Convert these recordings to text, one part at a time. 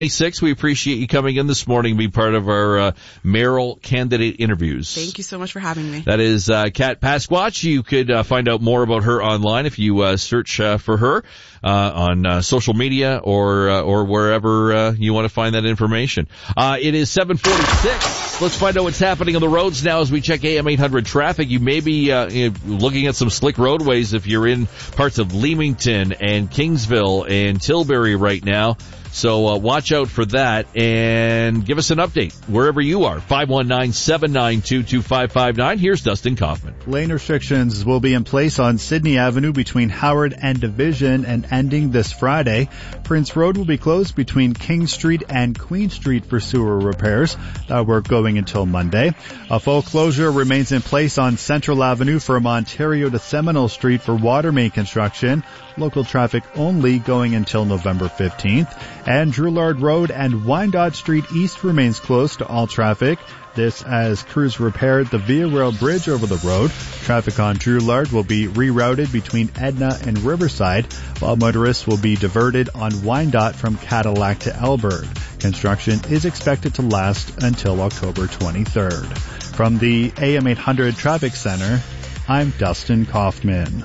We appreciate you coming in this morning and be part of our mayoral candidate interviews. Thank you so much for having me. That is Kat Pasquatch. You could find out more about her online if you search for her on social media or wherever you want to find that information. It is 7:46. Let's find out what's happening on the roads now as we check AM 800 traffic. You may be looking at some slick roadways if you're in parts of Leamington and Kingsville and Tilbury right now. So watch out for that and give us an update wherever you are. 519-792-2559. Here's Dustin Kaufman. Lane restrictions will be in place on Sydney Avenue between Howard and Division and ending this Friday. Prince Road will be closed between King Street and Queen Street for sewer repairs. That work going until Monday. A full closure remains in place on Central Avenue from Ontario to Seminole Street for water main construction. Local traffic only going until November 15th. And Drouillard Road and Wyandotte Street East remains closed to all traffic. This as crews repair the Via Rail Bridge over the road. Traffic on Drouillard will be rerouted between Edna and Riverside, while motorists will be diverted on Wyandotte from Cadillac to Elbert. Construction is expected to last until October 23rd. From the AM 800 Traffic Center, I'm Dustin Kaufman.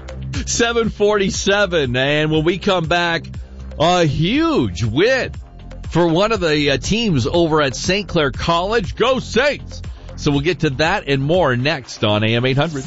7:47, and when we come back, a huge win for one of the teams over at St. Clair College. Go Saints! So we'll get to that and more next on AM 800.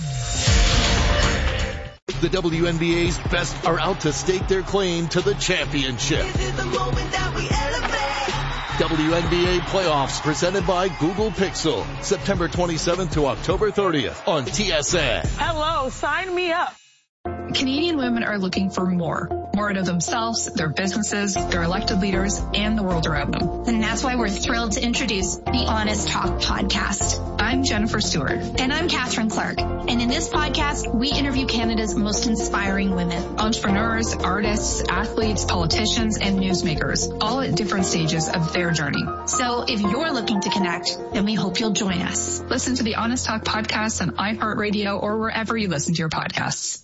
The WNBA's best are out to stake their claim to the championship. This is the moment that we elevate. WNBA playoffs presented by Google Pixel. September 27th to October 30th on TSN. Hello, sign me up. Canadian women are looking for more out of themselves, their businesses, their elected leaders, and the world around them. And that's why we're thrilled to introduce the Honest Talk podcast. I'm Jennifer Stewart. And I'm Catherine Clark. And in this podcast, we interview Canada's most inspiring women. Entrepreneurs, artists, athletes, politicians, and newsmakers, all at different stages of their journey. So if you're looking to connect, then we hope you'll join us. Listen to the Honest Talk podcast on iHeartRadio or wherever you listen to your podcasts.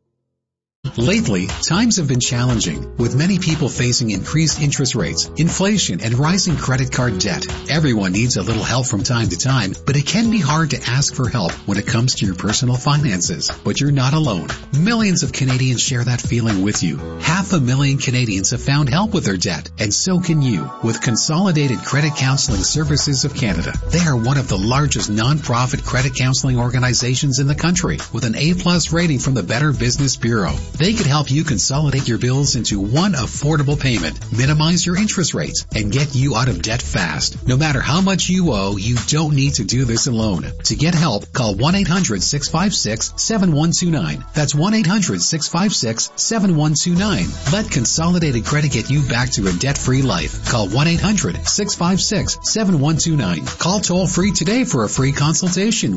Lately, times have been challenging, with many people facing increased interest rates, inflation, and rising credit card debt. Everyone needs a little help from time to time, but it can be hard to ask for help when it comes to your personal finances. But you're not alone. Millions of Canadians share that feeling with you. 500,000 Canadians have found help with their debt, and so can you, with Consolidated Credit Counseling Services of Canada. They are one of the largest non-profit credit counseling organizations in the country, with an A+ rating from the Better Business Bureau. They could help you consolidate your bills into one affordable payment, minimize your interest rates, and get you out of debt fast. No matter how much you owe, you don't need to do this alone. To get help, call 1-800-656-7129. That's 1-800-656-7129. Let Consolidated Credit get you back to a debt-free life. Call 1-800-656-7129. Call toll-free today for a free consultation.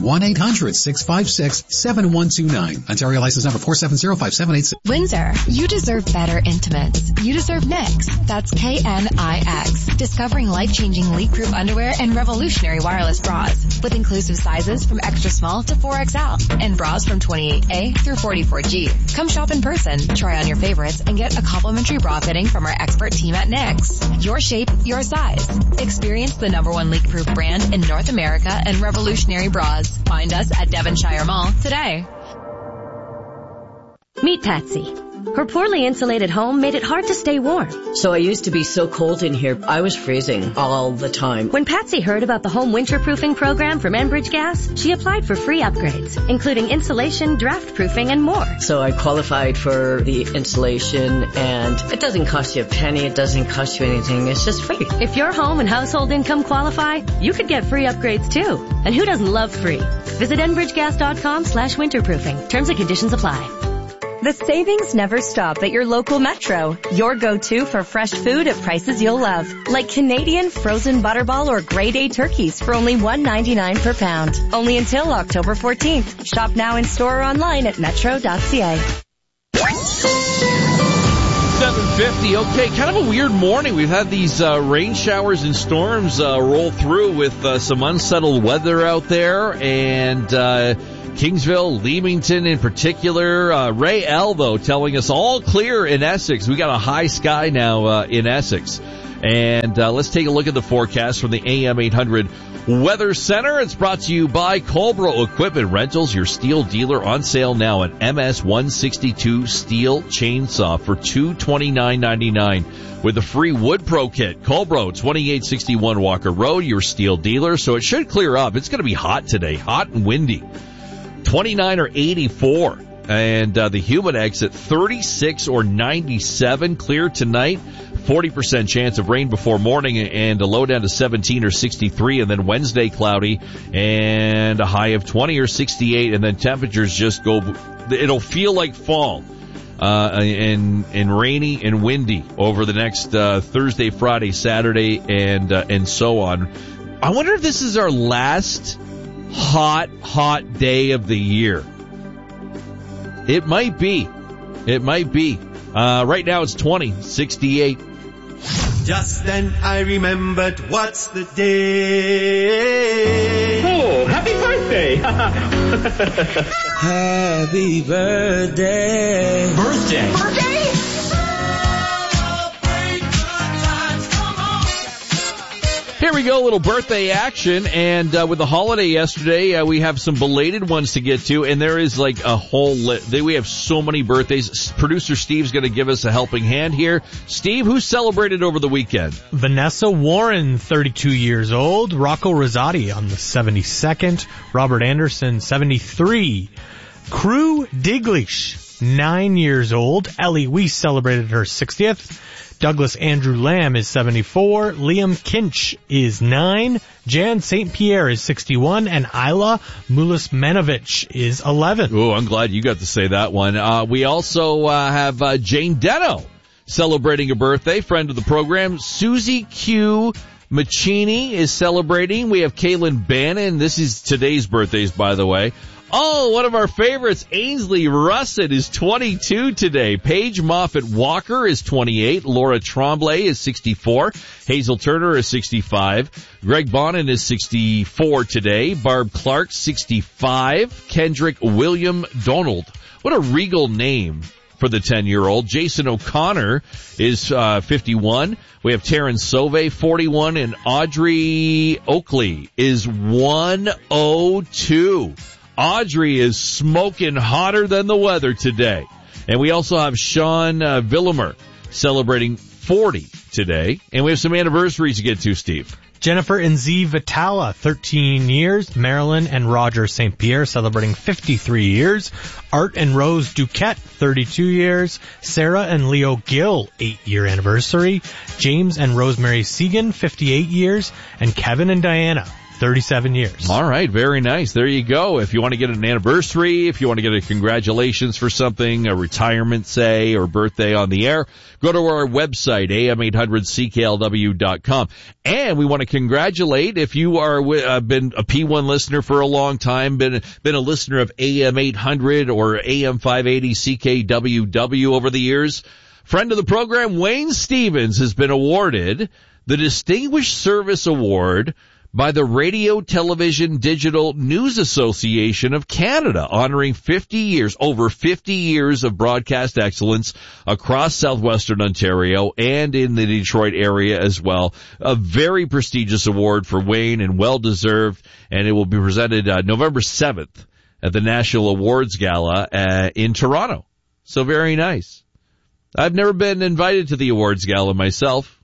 1-800-656-7129. Ontario license number 4705786. Windsor, you deserve better intimates. You deserve Knix. That's Knix. Discovering life-changing leak-proof underwear and revolutionary wireless bras with inclusive sizes from extra small to 4XL and bras from 28A through 44G. Come shop in person, try on your favorites, and get a complimentary bra fitting from our expert team at Knix. Your shape, your size. Experience the #1 leak-proof brand in North America and revolutionary bras. Find us at Devonshire Mall today. Meet Patsy. Her poorly insulated home made it hard to stay warm. So I used to be so cold in here, I was freezing all the time. When Patsy heard about the home winterproofing program from Enbridge Gas, she applied for free upgrades, including insulation, draft proofing, and more. So I qualified for the insulation, and it doesn't cost you a penny, it doesn't cost you anything, it's just free. If your home and household income qualify, you could get free upgrades too. And who doesn't love free? Visit enbridgegas.com/winterproofing. Terms and conditions apply. The savings never stop at your local Metro. Your go-to for fresh food at prices you'll love. Like Canadian frozen butterball or grade A turkeys for only $1.99 per pound. Only until October 14th. Shop now in store or online at metro.ca. 7:50. Okay, kind of a weird morning. We've had these rain showers and storms roll through with some unsettled weather out there, and Kingsville, Leamington in particular. Ray L, though, telling us all clear in Essex. We got a high sky now in Essex. And let's take a look at the forecast from the AM 800 Weather Center. It's brought to you by Colbro Equipment Rentals, your steel dealer, on sale now at MS 162 steel chainsaw for $229.99 with a free Wood Pro kit. Colbro, 2861 Walker Road, your steel dealer. So it should clear up. It's going to be hot today, hot and windy. 29 or 84. And the Humidex at 36 or 97. Clear tonight. 40% chance of rain before morning, and a low down to 17 or 63, and then Wednesday cloudy and a high of 20 or 68, and then temperatures just go, it'll feel like fall, and rainy and windy over the next Thursday, Friday, Saturday, and so on. I wonder if this is our last hot day of the year. It might be. Right now it's 20, 68. Just then I remembered what's the day. Oh, happy birthday! Happy birthday. Birthday? Here we go, little birthday action, and with the holiday yesterday, we have some belated ones to get to, and there is like a whole list. We have so many birthdays. Producer Steve's going to give us a helping hand here. Steve, who celebrated over the weekend? Vanessa Warren, 32 years old. Rocco Rosati on the 72nd. Robert Anderson, 73. Crew Diglish, 9 years old. Ellie Weiss celebrated her 60th. Douglas Andrew Lamb is 74. Liam Kinch is 9. Jan St. Pierre is 61. And Isla Mulismanovich is 11. Oh, I'm glad you got to say that one. We also have Jane Deno celebrating a birthday, friend of the program. Susie Q. Machini is celebrating. We have Kaylin Bannon. This is today's birthdays, by the way. Oh, one of our favorites, Ainsley Russet, is 22 today. Paige Moffett Walker is 28. Laura Tremblay is 64. Hazel Turner is 65. Greg Bonin is 64 today. Barb Clark, 65. Kendrick William Donald. What a regal name for the 10-year-old. Jason O'Connor is 51. We have Taryn Sauve, 41. And Audrey Oakley is 102. Audrey is smoking hotter than the weather today. And we also have Sean Villemer celebrating 40 today. And we have some anniversaries to get to, Steve. Jennifer and Z Vitala, 13 years. Marilyn and Roger St. Pierre celebrating 53 years. Art and Rose Duquette, 32 years. Sarah and Leo Gill, 8-year anniversary. James and Rosemary Segan, 58 years. And Kevin and Diana, 37 years. All right, very nice. There you go. If you want to get an anniversary, if you want to get a congratulations for something, a retirement, say, or birthday on the air, go to our website, am800cklw.com. And we want to congratulate, if you are been a P1 listener for a long time, been a listener of AM 800 or AM 580 CKWW over the years, friend of the program, Wayne Stevens, has been awarded the Distinguished Service Award by the Radio Television Digital News Association of Canada, honoring over 50 years of broadcast excellence across southwestern Ontario and in the Detroit area as well. A very prestigious award for Wayne, and well-deserved, and it will be presented November 7th at the National Awards Gala in Toronto. So very nice. I've never been invited to the awards gala myself.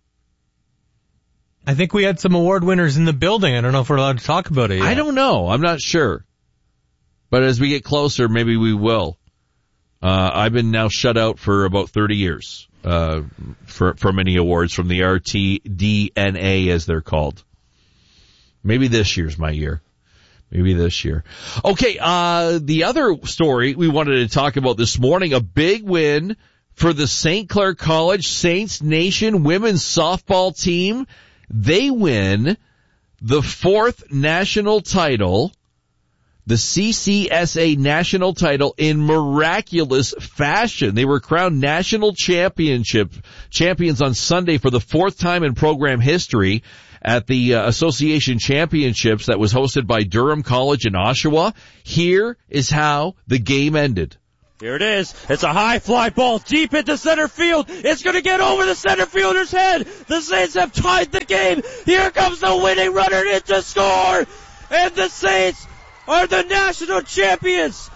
I think we had some award winners in the building. I don't know if we're allowed to talk about it yet. I don't know. I'm not sure. But as we get closer, maybe we will. I've been now shut out for about 30 years for many awards from the RTDNA, as they're called. Maybe this year's my year. Maybe this year. Okay, the other story we wanted to talk about this morning, a big win for the St. Clair College Saints Nation women's softball team. They win the 4th national title, the CCSA national title, in miraculous fashion. They were crowned national champions on Sunday for the 4th time in program history at the Association Championships that was hosted by Durham College in Oshawa. Here is how the game ended. Here it is. It's a high fly ball deep into center field. It's going to get over the center fielder's head. The Saints have tied the game. Here comes the winning runner in to score. And the Saints are the national champions.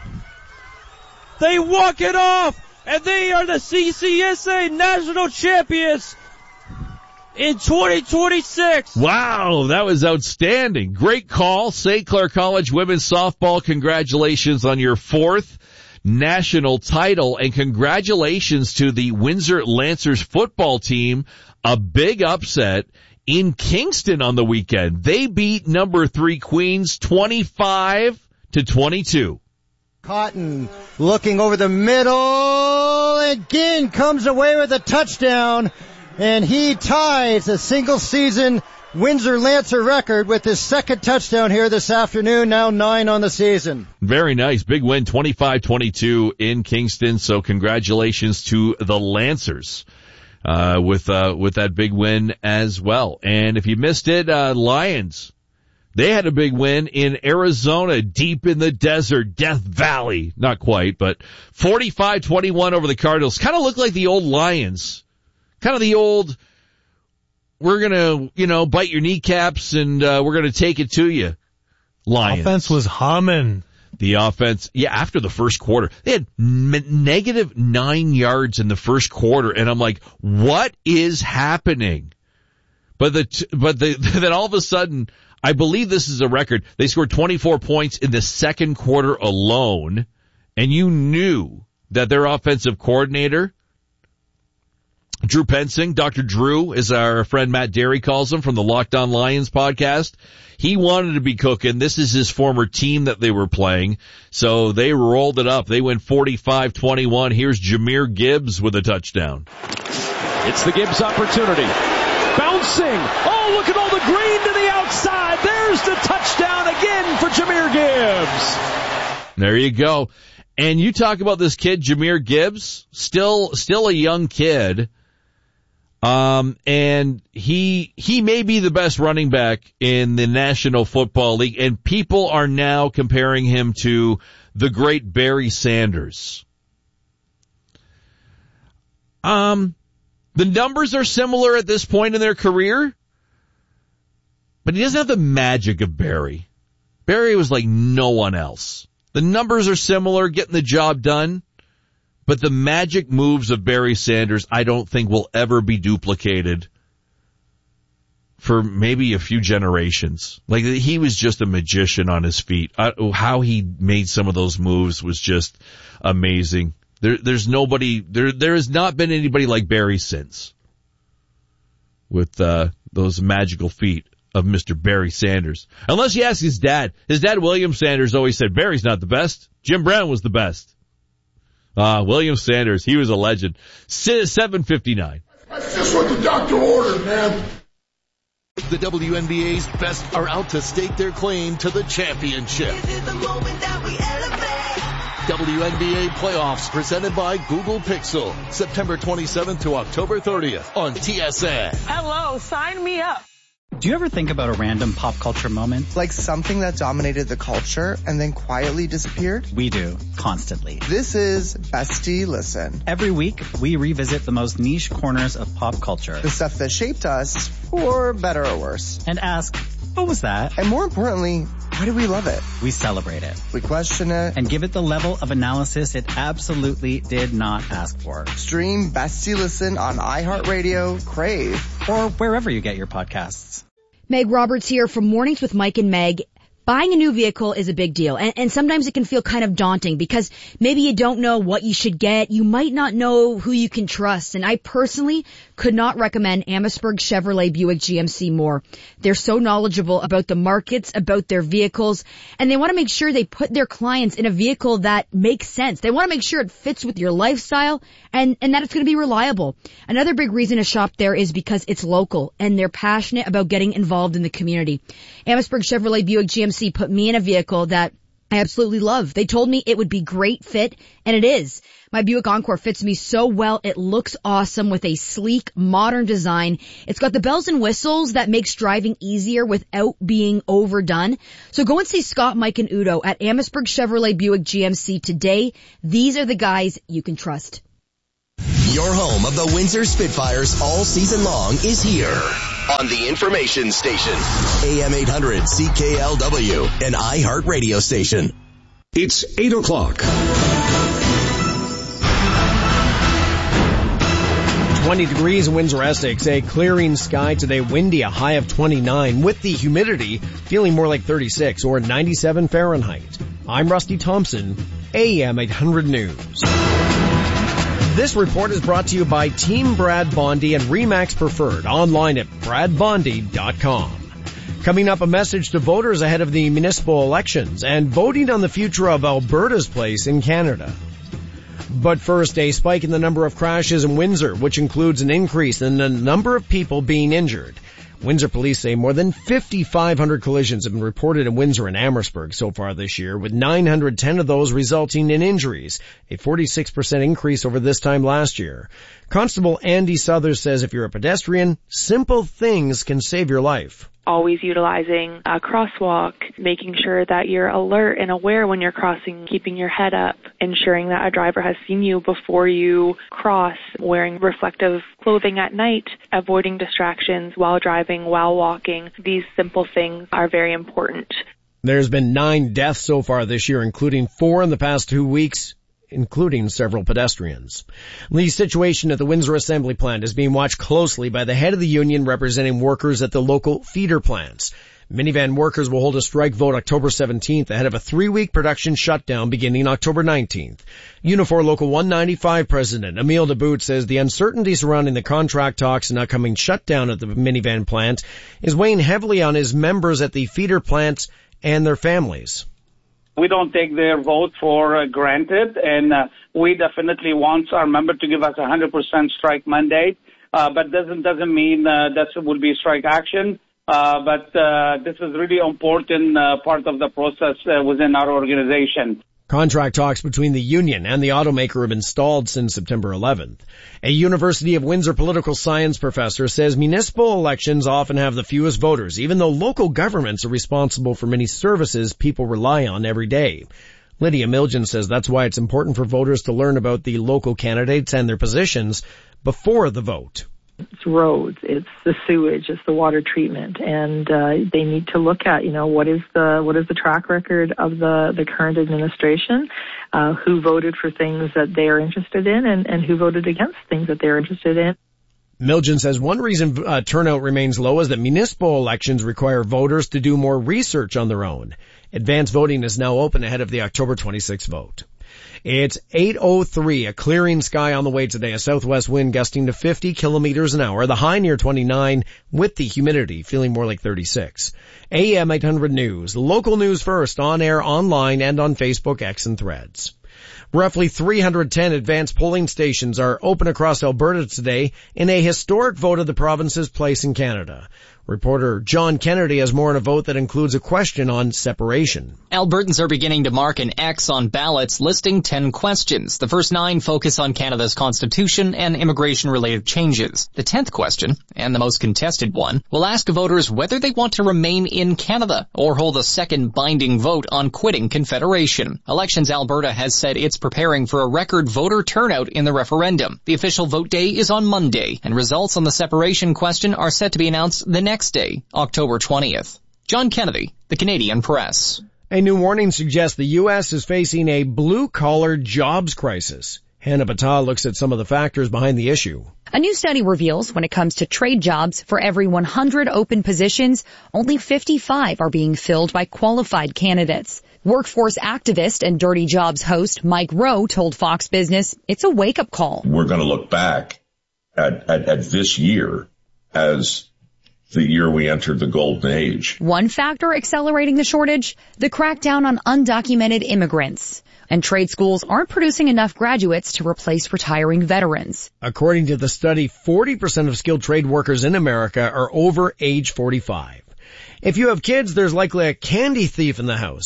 They walk it off, and they are the CCSA national champions in 2026. Wow, that was outstanding. Great call. St. Clair College women's softball, congratulations on your 4th national title, and congratulations to the Windsor Lancers football team. A big upset in Kingston on the weekend. They beat number 3 Queens 25-22. Cotton looking over the middle, again comes away with a touchdown, and he ties a single season Windsor Lancer record with his 2nd touchdown here this afternoon, now 9 on the season. Very nice. Big win, 25-22 in Kingston. So congratulations to the Lancers, with that big win as well. And if you missed it, Lions, they had a big win in Arizona, deep in the desert, Death Valley. Not quite, but 45-21 over the Cardinals. Kind of looked like the old Lions. Kind of the old, we're going to, bite your kneecaps and we're going to take it to you, Lions. Offense was humming. The offense, after the first quarter. They had negative 9 yards in the first quarter, and I'm like, what is happening? But then all of a sudden, I believe this is a record. They scored 24 points in the second quarter alone, and you knew that their offensive coordinator, Drew Pensing, Dr. Drew, as our friend Matt Derry calls him from the Locked On Lions podcast, he wanted to be cooking. This is his former team that they were playing, so they rolled it up. They went 45-21. Here's Jahmyr Gibbs with a touchdown. It's the Gibbs opportunity. Bouncing. Oh, look at all the green to the outside. There's the touchdown again for Jahmyr Gibbs. There you go. And you talk about this kid, Jahmyr Gibbs, still a young kid. And he may be the best running back in the National Football League, and people are now comparing him to the great Barry Sanders. The numbers are similar at this point in their career, but he doesn't have the magic of Barry. Barry was like no one else. The numbers are similar, getting the job done, but the magic moves of Barry Sanders I don't think will ever be duplicated for maybe a few generations. Like, he was just a magician on his feet. How he made some of those moves was just amazing. There's nobody, there has not been anybody like Barry since, with those magical feet of Mr. Barry Sanders. Unless you ask his dad. His dad, William Sanders, always said Barry's not the best. Jim Brown was the best. William Sanders, he was a legend. 7:59. That's just what the doctor ordered, man. The WNBA's best are out to stake their claim to the championship. This is the moment that we elevate. WNBA playoffs presented by Google Pixel. September 27th to October 30th on TSN. Hello, sign me up. Do you ever think about a random pop culture moment? Like something that dominated the culture and then quietly disappeared? We do, constantly. This is Bestie Listen. Every week, we revisit the most niche corners of pop culture. The stuff that shaped us, for better or worse. And ask, what was that? And more importantly, why do we love it? We celebrate it. We question it. And give it the level of analysis it absolutely did not ask for. Stream Bestie Listen on iHeartRadio, Crave, or wherever you get your podcasts. Meg Roberts here from Mornings with Mike and Meg. Buying a new vehicle is a big deal, and sometimes it can feel kind of daunting because maybe you don't know what you should get. You might not know who you can trust, and I personally could not recommend Amherstburg Chevrolet Buick GMC more. They're so knowledgeable about the markets, about their vehicles, and they want to make sure they put their clients in a vehicle that makes sense. They want to make sure it fits with your lifestyle and that it's going to be reliable. Another big reason to shop there is because it's local, and they're passionate about getting involved in the community. Amherstburg Chevrolet Buick GMC put me in a vehicle that I absolutely love. They told me it would be great fit, and it is. My Buick Encore fits me so well. It looks awesome with a sleek, modern design. It's got the bells and whistles that makes driving easier without being overdone. So go and see Scott, Mike, and Udo at Amherstburg Chevrolet Buick GMC today. These are the guys you can trust. Your home of the Windsor Spitfires all season long is here on the information station. AM 800 CKLW, an iHeart radio station. It's 8 o'clock. 20 degrees in Windsor, Essex. A clearing sky today, windy, a high of 29, with the humidity feeling more like 36 or 97 Fahrenheit. I'm Rusty Thompson, AM 800 News. This report is brought to you by Team Brad Bondi and Remax Preferred, online at bradbondi.com. Coming up, a message to voters ahead of the municipal elections and voting on the future of Alberta's place in Canada. But first, a spike in the number of crashes in Windsor, which includes an increase in the number of people being injured. Windsor police say more than 5,500 collisions have been reported in Windsor and Amherstburg so far this year, with 910 of those resulting in injuries, a 46% increase over this time last year. Constable Andy Southers says if you're a pedestrian, simple things can save your life. Always utilizing a crosswalk, making sure that you're alert and aware when you're crossing, keeping your head up, ensuring that a driver has seen you before you cross, wearing reflective clothing at night, avoiding distractions while driving, while walking. These simple things are very important. There's been 9 deaths so far this year, including 4 in the past 2 weeks, including several pedestrians. The situation at the Windsor Assembly Plant is being watched closely by the head of the union representing workers at the local feeder plants. Minivan workers will hold a strike vote October 17th ahead of a 3-week production shutdown beginning October 19th. Unifor Local 195 President Emile DeBoot says the uncertainty surrounding the contract talks and upcoming shutdown at the minivan plant is weighing heavily on his members at the feeder plants and their families. We don't take their vote for granted, and we definitely want our member to give us 100% strike mandate, but doesn't mean that will be strike action. But this is really important part of the process within our organization. Contract talks between the union and the automaker have been stalled since September 11th. A University of Windsor political science professor says municipal elections often have the fewest voters, even though local governments are responsible for many services people rely on every day. Lydia Milgen says that's why it's important for voters to learn about the local candidates and their positions before the vote. It's roads, it's the sewage, it's the water treatment, and they need to look at, what is the track record of the current administration, who voted for things that they are interested in, and who voted against things that they're interested in. Milgen says one reason turnout remains low is that municipal elections require voters to do more research on their own. Advance voting is now open ahead of the October 26th vote. It's 8:03, a clearing sky on the way today, a southwest wind gusting to 50 kilometers an hour, the high near 29, with the humidity feeling more like 36. AM 800 News, local news first, on air, online, and on Facebook, X, and Threads. Roughly 310 advanced polling stations are open across Alberta today in a historic vote of the province's place in Canada. Reporter John Kennedy has more on a vote that includes a question on separation. Albertans are beginning to mark an X on ballots listing 10 questions. The first 9 focus on Canada's constitution and immigration-related changes. The 10th question, and the most contested one, will ask voters whether they want to remain in Canada or hold a second binding vote on quitting Confederation. Elections Alberta has said it's preparing for a record voter turnout in the referendum. The official vote day is on Monday, and results on the separation question are set to be announced the next day, October 20th. John Kennedy, The Canadian Press. A new warning suggests the U.S. is facing a blue-collar jobs crisis. Hannah Batal looks at some of the factors behind the issue. A new study reveals when it comes to trade jobs, for every 100 open positions, only 55 are being filled by qualified candidates. Workforce activist and Dirty Jobs host Mike Rowe told Fox Business it's a wake-up call. We're going to look back at this year as the year we entered the golden age. One factor accelerating the shortage, the crackdown on undocumented immigrants. And trade schools aren't producing enough graduates to replace retiring veterans. According to the study, 40% of skilled trade workers in America are over age 45. If you have kids, there's likely a candy thief in the house.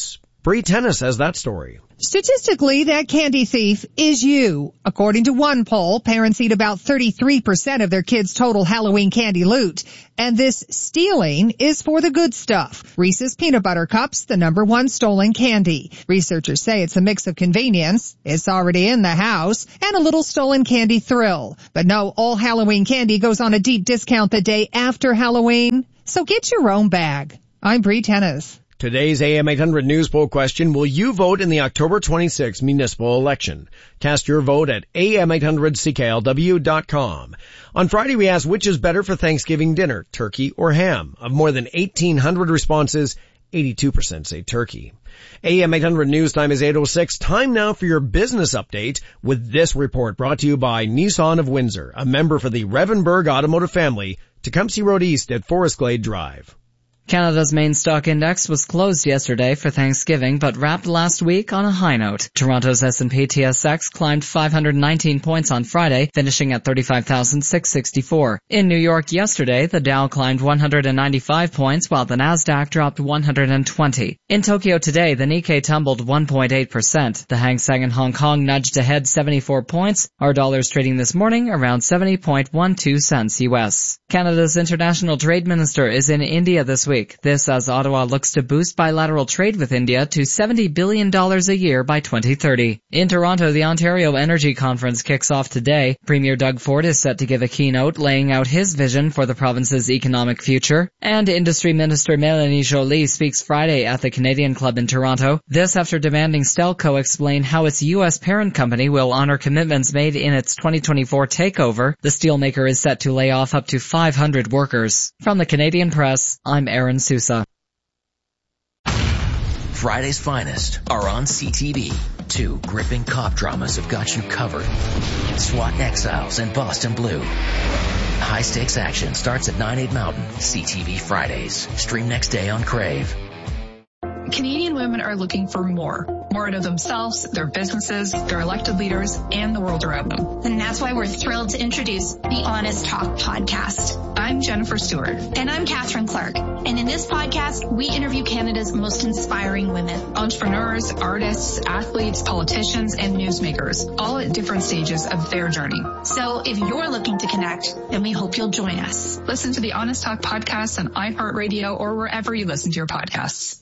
Bree Tennis has that story. Statistically, that candy thief is you. According to one poll, parents eat about 33% of their kids' total Halloween candy loot. And this stealing is for the good stuff. Reese's Peanut Butter Cups, the #1 stolen candy. Researchers say it's a mix of convenience, it's already in the house, and a little stolen candy thrill. But no, all Halloween candy goes on a deep discount the day after Halloween. So get your own bag. I'm Bree Tennis. Today's AM 800 News Poll question, will you vote in the October 26 municipal election? Cast your vote at am800ckLW.com. On Friday we asked which is better for Thanksgiving dinner, turkey or ham? Of more than 1,800 responses, 82% say turkey. AM 800 News time is 8:06. Time now for your business update with this report brought to you by Nissan of Windsor, a member for the Revenberg Automotive family, Tecumseh Road East at Forest Glade Drive. Canada's main stock index was closed yesterday for Thanksgiving, but wrapped last week on a high note. Toronto's S&P TSX climbed 519 points on Friday, finishing at 35,664. In New York yesterday, the Dow climbed 195 points, while the Nasdaq dropped 120. In Tokyo today, the Nikkei tumbled 1.8%. The Hang Seng in Hong Kong nudged ahead 74 points. Our dollars trading this morning around 70.12 cents US. Canada's international trade minister is in India this week. This as Ottawa looks to boost bilateral trade with India to $70 billion a year by 2030. In Toronto, the Ontario Energy Conference kicks off today. Premier Doug Ford is set to give a keynote laying out his vision for the province's economic future. And Industry Minister Mélanie Joly speaks Friday at the Canadian Club in Toronto. This after demanding Stelco explain how its U.S. parent company will honor commitments made in its 2024 takeover. The steelmaker is set to lay off up to 500 workers. From the Canadian Press, I'm Aaron Sousa. Friday's finest are on CTV. 2 gripping cop dramas have got you covered. SWAT Exiles and Boston Blue. High-stakes action starts at 9/8 Mountain. CTV Fridays. Stream next day on Crave. Canadian women are looking for more out of themselves, their businesses, their elected leaders, and the world around them. And that's why we're thrilled to introduce the Honest Talk podcast. I'm Jennifer Stewart. And I'm Catherine Clark. And in this podcast, we interview Canada's most inspiring women. Entrepreneurs, artists, athletes, politicians, and newsmakers, all at different stages of their journey. So if you're looking to connect, then we hope you'll join us. Listen to the Honest Talk podcast on iHeartRadio or wherever you listen to your podcasts.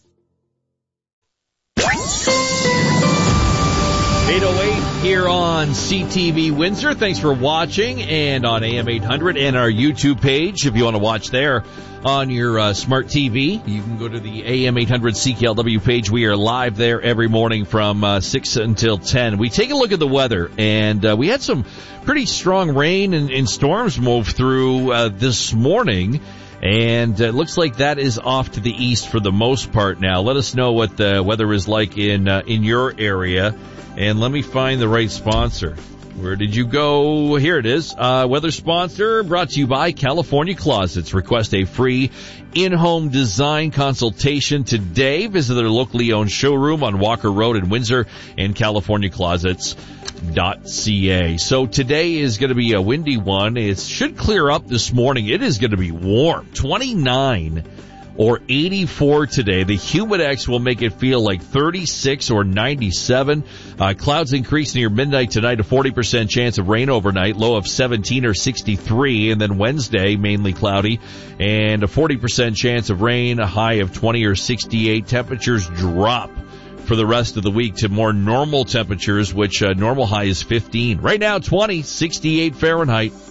8:08 here on CTV Windsor. Thanks for watching, and on AM 800 and our YouTube page if you want to watch there on your smart TV. You can go to the AM 800 CKLW page. We are live there every morning from 6 until 10. We take a look at the weather, and we had some pretty strong rain and storms move through this morning. And it looks like that is off to the east for the most part now. Let us know what the weather is like in your area. And let me find the right sponsor. Where did you go? Here it is. Weather sponsor brought to you by California Closets. Request a free in-home design consultation today. Visit their locally owned showroom on Walker Road in Windsor and CaliforniaClosets.ca. So today is going to be a windy one. It should clear up this morning. It is going to be warm. 29 or 84 today. The Humidex will make it feel like 36 or 97. Clouds increase near midnight tonight, a 40% chance of rain overnight, low of 17 or 63. And then Wednesday, mainly cloudy and a 40% chance of rain, a high of 20 or 68. Temperatures drop for the rest of the week to more normal temperatures, which normal high is 15. Right now, 20, 68 Fahrenheit.